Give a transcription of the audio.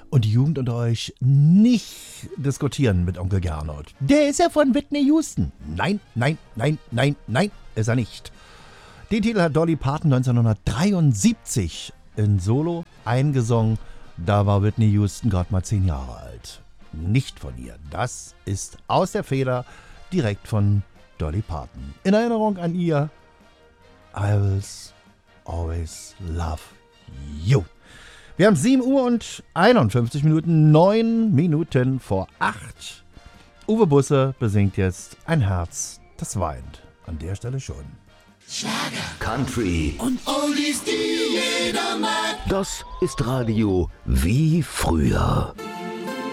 und die Jugend unter euch nicht diskutieren mit Onkel Gernot. Der ist ja von Whitney Houston. Nein, ist er nicht. Den Titel hat Dolly Parton 1973 in Solo eingesungen. Da war Whitney Houston gerade mal 10 Jahre alt. Nicht von ihr. Das ist aus der Feder direkt von Dolly Parton. In Erinnerung an ihr, I will always love you. Wir haben 7 Uhr und 51 Minuten, 9 Minuten vor 8. Uwe Busse besingt jetzt Ein Herz, das weint. An der Stelle schon. Schlager, Country und Oldies, die jeder mag. Das ist Radio wie früher.